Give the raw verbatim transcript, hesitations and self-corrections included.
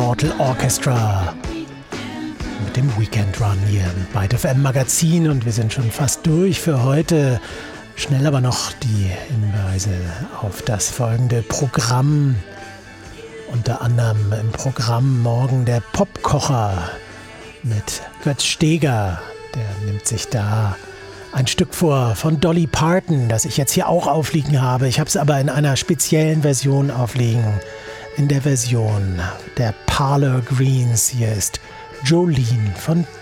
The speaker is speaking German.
Immortal Orchestra mit dem Weekend Run hier im Byte F M Magazin und wir sind schon fast durch für heute. Schnell aber noch die Hinweise auf das folgende Programm. Unter anderem im Programm morgen der Popkocher mit Götz Steger. Der nimmt sich da ein Stück vor von Dolly Parton, das ich jetzt hier auch aufliegen habe. Ich habe es aber in einer speziellen Version aufliegen. In der Version der Parlor Greens. Hier ist Jolene von